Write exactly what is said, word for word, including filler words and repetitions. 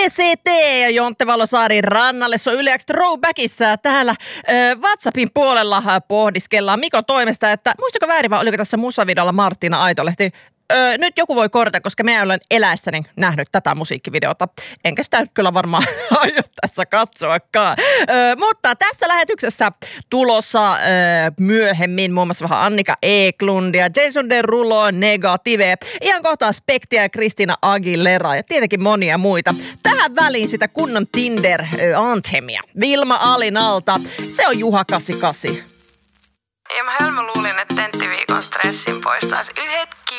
C T ja Jontte Valosaari rannalle. Se on Yle X Throwbackissa. Täällä äh, WhatsAppin puolella äh, pohdiskellaan Mikon toimesta, että muistako väärin vai oliko tässä musavideolla Marttiina Aitolehti? Öö, nyt joku voi korjata, koska minä olen eläessäni nähnyt tätä musiikkivideota. Enkä sitä nyt kyllä varmaan aio tässä katsoakaan. Öö, mutta tässä lähetyksessä tulossa öö, myöhemmin muun muassa vähän Annika Eklundia, Jason Derulo, Negative, ihan kohtaa Spektiä ja Christina Aguilera ja tietenkin monia muita. Tähän väliin sitä kunnon Tinder-anthemia. Vilma Alinalta, se on Juha kahdeksankymmentäkahdeksan. Ja mä hölmö luulin, että tenttiviikon stressin poistaisi yhdet